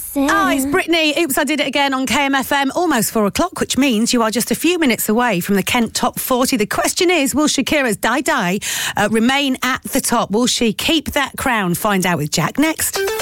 missing. Oh, it's Britney. Oops, I Did It Again on KMFM. Almost 4 o'clock, which means you are just a few minutes away from the Kent Top 40. The question is, will Shakira's Die Die remain at the top? Will she keep that crown? Find out with Jack next.